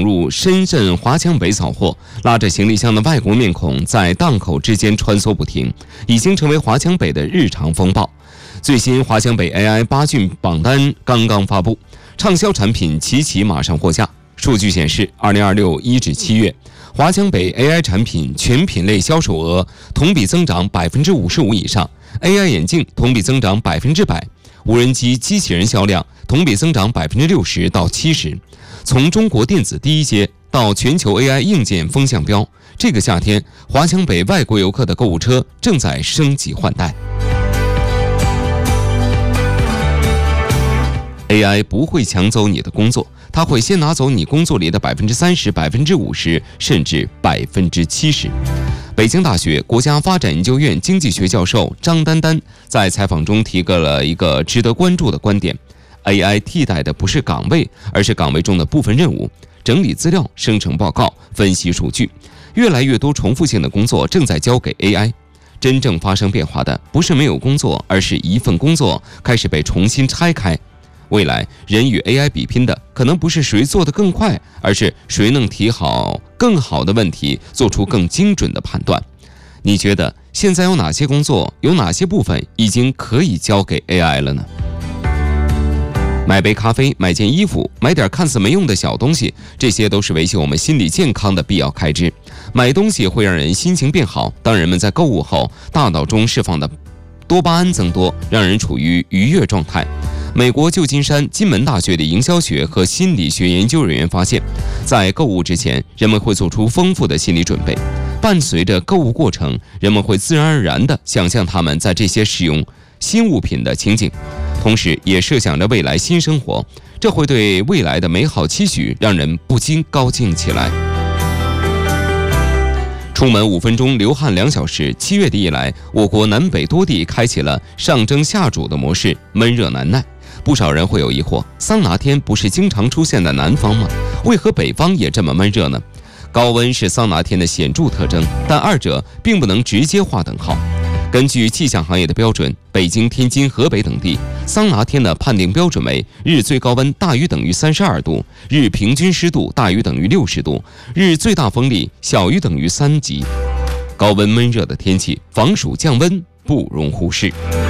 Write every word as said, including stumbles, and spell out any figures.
入深圳华强北扫货，拉着行李箱的外国面孔在档口之间穿梭不停，已经成为华强北的日常风暴。最新华强北 A I 八骏榜单刚刚发布，畅销产品齐齐马上货架。数据显示，二零二六一至七月，华强北 A I 产品全品类销售额同比增长百分之五十五以上 ，A I 眼镜同比增长百分之百，无人机机器人销量同比增长百分之六十到七十。从中国电子第一阶到全球 A I 硬件风向标，这个夏天，华强北外国游客的购物车正在升级换代。A I 不会抢走你的工作，它会先拿走你工作里的百分之三十、百分之五十，甚至百分之七十。北京大学国家发展研究院经济学教授张丹丹在采访中提个了一个值得关注的观点 ：A I 替代的不是岗位，而是岗位中的部分任务，整理资料、生成报告、分析数据。越来越多重复性的工作正在交给 A I。真正发生变化的不是没有工作，而是一份工作开始被重新拆开。未来人与 A I 比拼的可能不是谁做得更快，而是谁能提好更好的问题，做出更精准的判断。你觉得现在有哪些工作，有哪些部分已经可以交给 A I 了呢？买杯咖啡，买件衣服，买点看似没用的小东西，这些都是维系我们心理健康的必要开支。买东西会让人心情变好，当人们在购物后，大脑中释放的多巴胺增多，让人处于愉悦状态。美国旧金山金门大学的营销学和心理学研究人员发现，在购物之前，人们会做出丰富的心理准备，伴随着购物过程，人们会自然而然地想象他们在这些使用新物品的情景，同时也设想着未来新生活，这会对未来的美好期许让人不禁高兴起来。出门五分钟，流汗两小时。七月底以来，我国南北多地开启了上蒸下煮的模式，闷热难耐。不少人会有疑惑，桑拿天不是经常出现在南方吗？为何北方也这么闷热呢？高温是桑拿天的显著特征，但二者并不能直接划等号。根据气象行业的标准，北京、天津、河北等地桑拿天的判定标准为日最高温大于等于三十二度，日平均湿度大于等于六十度，日最大风力小于等于三级。高温闷热的天气，防暑降温不容忽视。